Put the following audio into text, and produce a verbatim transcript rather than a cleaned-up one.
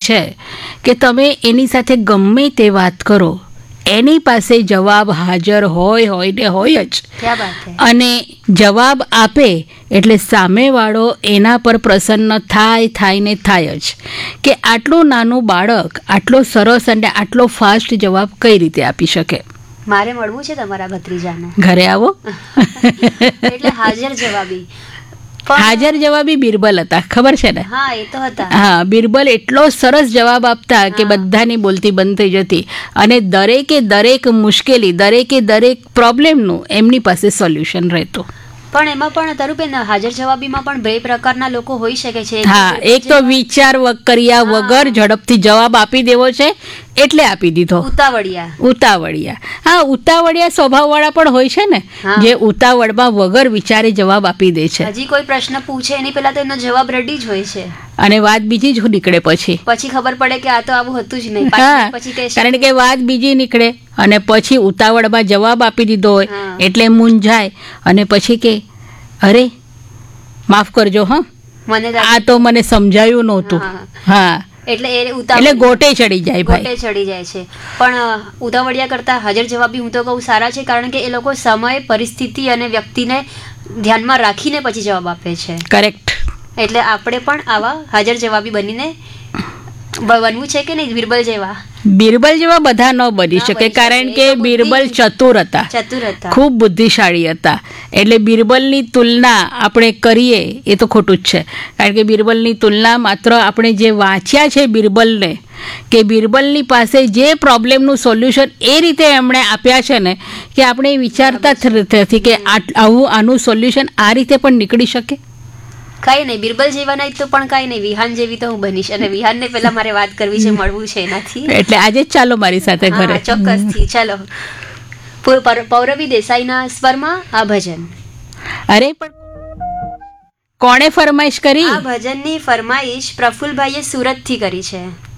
છે કે તમે એની સાથે ગમે તે વાત કરો, એની પાસે જવાબ હાજર હોય હોય ને હોય જ. અને જવાબ આપે એટલે સામેવાળો એના પર પ્રસન્ન થાય થાય ને થાય જ કે આટલું નાનું બાળક આટલો સરસ અને આટલો ફાસ્ટ જવાબ કઈ રીતે આપી શકે. મારે મળવું છે તમારા ભત્રીજાને. ઘરે આવો. એટલે હાજર જવાબી હાજર જવાબી બિરબલ હતા, ખબર છે ને? હા, એ તો હતા. હા, બિરબલ એટલો સરસ જવાબ આપતા કે બધાની બોલતી બંધ થઈ જતી અને દરેકે દરેક મુશ્કેલી, દરેકે દરેક પ્રોબ્લેમનું એમની પાસે સોલ્યુશન રહેતું. પણ એમાં પણ તરુબેન હાજર જવાબીમાં પણ બે પ્રકારના લોકો હોઈ શકે છે. હા, એક તો વિચાર કર્યા વગર ઝડપથી જવાબ આપી દેવો છે એટલે આપી દીધો. ઉતાવળિયા ઉતાવળિયા હા, ઉતાવળિયા સ્વભાવવાળા પણ હોય છે ને, જે ઉતાવળમાં વગર વિચારે જવાબ આપી દે છે. હજી કોઈ પ્રશ્ન પૂછે એની પહેલા તો એનો જવાબ રેડી જ હોય છે અને વાત બીજી જ નીકળે. પછી પછી ખબર પડે કે આ તો આવું હતું જ નહીં. હા, કારણ કે વાત બીજી નીકળે અને પછી ઉતાવળમાં જવાબ આપી દીધો હોય એટલે મૂંઝાય અને પછી કે અરે માફ કરજો, હા આ તો મને સમજાયું નહોતું. હા, એટલે એટલે ગોટે ચડી જાય ભાઈ, ગોટે ચડી જાય છે. પણ ઉતાવળિયા કરતા હાજર જવાબી હું તો કહું સારા છે, કારણ કે એ લોકો સમય, પરિસ્થિતિ અને વ્યક્તિને ધ્યાનમાં રાખીને પછી જવાબ આપે છે. કરેક્ટ. એટલે આપણે પણ આવા હાજર જવાબી બનીને બનવું છે કે નહીં? બિરબલ જેવા બિરબલ જેવા બધા ન બની શકે, કારણ કે બિરબલ ચતુર હતા, ચતુર હતા, ખૂબ બુદ્ધિશાળી હતા. એટલે બિરબલની તુલના આપણે કરીએ એ તો ખોટું જ છે, કારણ કે બિરબલની તુલના માત્ર આપણે જે વાંચ્યા છે બિરબલને, કે બિરબલની પાસે જે પ્રોબ્લેમનું સોલ્યુશન એ રીતે એમણે આપ્યા છે ને કે આપણે વિચારતા જ નથી કે આવું આનું સોલ્યુશન આ રીતે પણ નીકળી શકે. કઈ નહીં, બિરબલ જેવા નહીં તો પણ કઈ નહીં, વિહાન જેવી તો હું બનીશ. અને વિહાનને પહેલા મારે વાત કરવી છે, મળવું છે એનાથી. એટલે આજે જ ચાલો મારી સાથે ઘરે. ચોક્કસથી ચાલો. પૌરવી દેસાઈના સ્વરમાં આ ભજન. અરે પણ કોણે ફરમાઈશ કરી? આ ભજનની ફરમાઈશ પ્રફુલભાઈએ સુરતથી કરી છે.